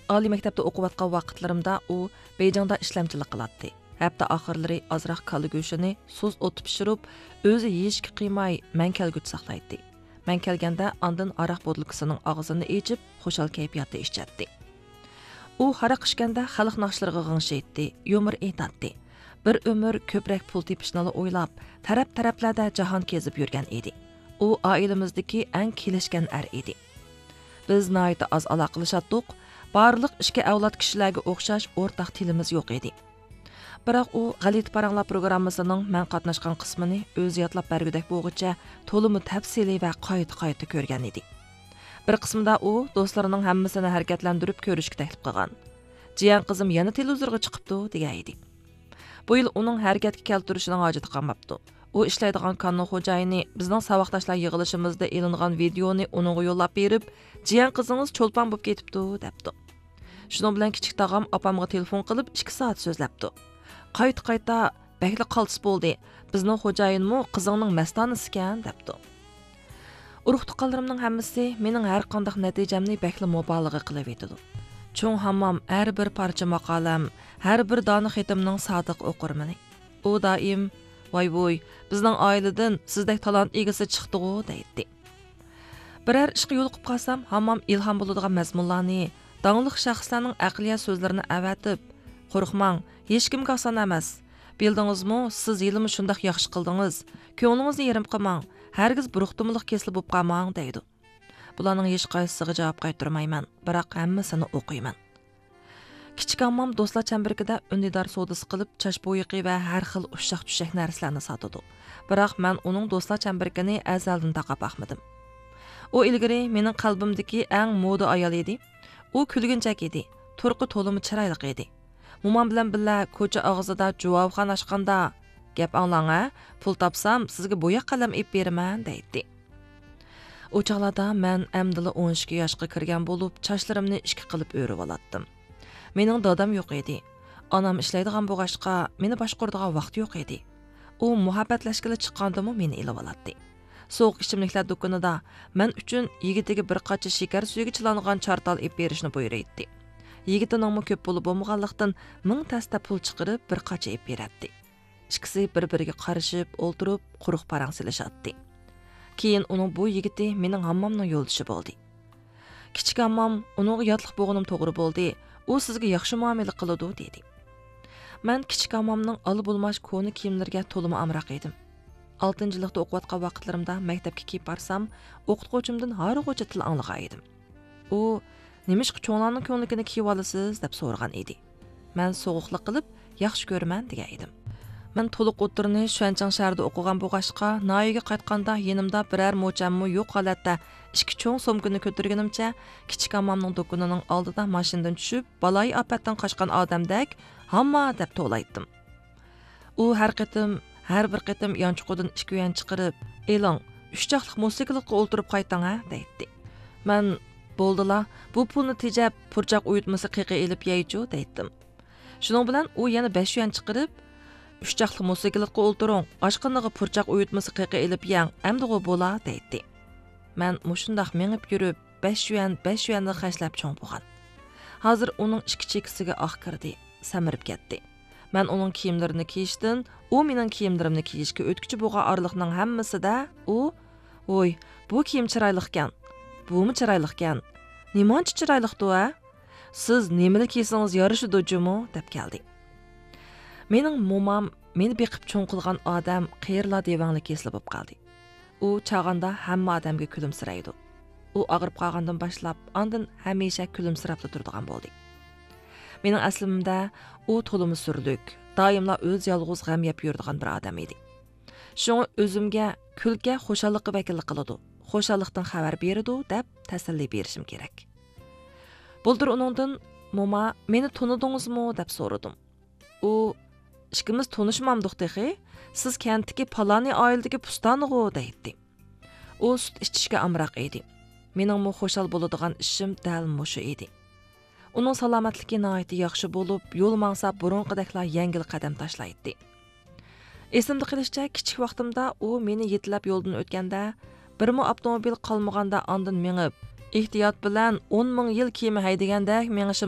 oliy maktabda o'qiyotgan vaqtlarimda u Beyjingda ishlamchilik qiladi. Hafta oxirlari ozroq kalla go'shini so'z o'tib pishirib, o'zi yeyishga qiymay men kelguch saqlaydi. Men kelganda ondan aroq botlkasining og'zini echib, xushal kayfiyatda ichadi. U haraq ichganda xalq naqshlariga g'ingshaydi, yumor aytadi. Bir umr ko'proq pul tepishni o'ylab, taraf-taraflarda jahon kezib yurgan edi. U oilamizdagi eng kelishgan er edi. Biz nihoyat az aloqalashdik. Barliq ishga avlod kishilarga o'xshash o'rtaq tilimiz yo'q edi. Biroq u G'alit paranglar programmasining men qatnashgan qismini o'zi yotlab bergudak bo'g'icha to'limi tafsiliy va qayta ko'rgan edi. Bir qismida u do'stlarining hammasini harakatlantirib ko'rishga taklif qilgan. Jiyan qizim yana televizorga chiqibdi degan edi. Bu yil uning harakatga keltirishining hojati qolmabdi. U ishlaydigan kanal xo'jayini bizning saboqdoshlar yig'ilishimizda e'lingan videoni uningga yo'llab berib, "Jiyan qizingiz cho'lpon bo'lib ketibdi" debdi. Shuning bilan kichik tog'am opamga telefon qilib 2 soat so'zlabdi. Qayta "Bakli qaltis bo'ldi. Bizning xo'jayinmi qizingning mastonasi ekan" debdi. Urug' tuqqanlarimning hammasi mening har qanday natijamni bakli mubolag'a qilib etdi. Cho'ng hammam har bir parcha maqolam, har bir dona xatimning sodiq o'qirmani. U doim "Voy, bizning oiladan sizdek talant egasi chiqdi-ku" deydi. Biror ishga yo'l qilib qolsam, hammam ilhom bo'ladigan mazmunlarni, dangliq shaxslarning aqliya so'zlarini avatib, "Qo'rqmang, hech kimga oson emas. Bildingizmi, siz yilmi shundoq yaxshi qildingiz. Ko'nglingizni yerim qilmang, hargiz buruqtumliq kesli bo'lib qolmang" deydi. Bularning hech qaysisiga javob qaytarmayman, biroq hammasini o'qiyman. Kichik ammam do'stlar chambarida undidor sodasi qilib, chash bo'yiqi va har xil ushshaq-tushshaq narsalarni sotadi. Biroq men uning do'stlar chambarigini azaldan taqab baxmadim. U ilgari mening qalbimdagi eng moda ayol edi. U kulgunchak edi, turqi to'limi chiroyli edi. Mumam bilan birga ko'cha og'zida javobxon ochganda, "Gap anglang-a, pul topsam sizga bo'yoq qalam ep beraman" deydi. O chaqlarda men amdili 12 yoshga kirgan bo'lib, chochlarimni ishga qilib o'rib olatdim. Mening dadam yo'q edi. Onam ishlaydigan bo'g'ashqa, meni boshquradigan vaqt yo'q edi. U muhabbatlashgili chiqqandimi meni ilib oladi. So'q ichimliklar do'konida men uchun yigitiga bir qacha shakar suyga chilangan chartal ep berishni buyurdi. Yigitining ko'p puli bo'lmaganlikdan 1000 tasta pul chiqarib bir qacha ep beradi. Ikkisi bir-biriga qarashib, o'ltirib, quruq parang silishadi. Keyin uning bu yigiti mening hammamning yo'ldoshi bo'ldi. Kichik ammam uningga yotliq bo'g'inim to'g'ri bo'ldi. U sizga yaxshi muomala qiladi dedi. Men kichik ammamning oli bo'lmash ko'ni kiyimlarga to'limi amroq edim. 6-yilda o'qiyotgan vaqtlarimda maktabga kelib borsam, o'qituvchimdan harg'ocha til anglagan edim. U "Nimishqa cho'nglarning ko'nligini kiyib olasiz?" deb so'ragan edi. Men so'g'uqlik qilib, "Yaxshi ko'raman" degan edim. Men to'liq o'tirni Shuanchang shahrida o'qigan bo'g'ashqa, Noyiga qaytganda yenimda biror mo'chammi yo'q holatda 2 cho'ng so'mkani ko'targanimcha, kichik ammamning do'konining oldida mashinadan tushib, baloyi ofatdan qochgan odamdek "Hamma" deb to'laydim. U har bir qitim yonchuqdan 2 yuan chiqarib, "Eling, 3 chaqliq musiqilikqa o'ltirib qayting-a" deydi. Men "Bo'ldila, bu pulni tejab, purchoq uyutmasi qiqi elib yeychu" deydim. Shuning bilan u yana 5 yuan chiqarib, 3 chaqliq musiqilikqa o'ltiring, oshqiniga purchoq uyutmasi qiqi elib yeng, amdig'u bo'la deydi. Men mushundaq mengib yurib, 5 yuanni xashlab cho'ng bo'lgan. Hozir uning 2 chekisiga oq kirdi, samirib ketdi. Men uning kiyimlarini kiyishdan, u mening kiyimlarimni kiyishga o'tkichi bo'lgan oraliqning hammasida u "Voy, bu kiyim chiroyli ekan. Bumi chiroyli ekan. Nimonchi chiroyliqdi-a? Siz nimani kiysangiz yarashadi-jumi?" deb keldi. Mening momam meni beqib cho'ng qilgan odam qayerla devangli kesli bo'lib qoldi. U chag'anda hamma odamga kulimsiraydi. U og'rib qolgandan boshlab, ondan hamisha kulimsirab turadigan bo'ldi. Mening aslimimda u to'limi surlik, doimla o'z yolg'iz g'am yeb yuradigan bir odam edi. Shunga o'zimga kulga xo'shalliqqa vakillik qiladi, xo'shalliqdan xabar beradi deb tasalli berishim kerak. Buldir uningdan "Moma, meni tunidingizmi?" deb so'radim. U "Ikkimiz tunishmamdiq texi, siz kentdagi palani oiladagi pustanig'u" deydi. U sut ichishga amroq edi. Mening xo'shal bo'ladigan ishim dal mushu edi. Uning salomatligi nihoyat yaxshi bo'lib, yo'l mangsa burunqidaklar yengil qadam tashlaydi. Esimda qilishcha, kichik vaqtimda u meni yetlab yo'ldan o'tganda, birmi avtomobil qolmaganda ondan mengib, ehtiyot bilan 10 ming yil kema haydagandek mengishim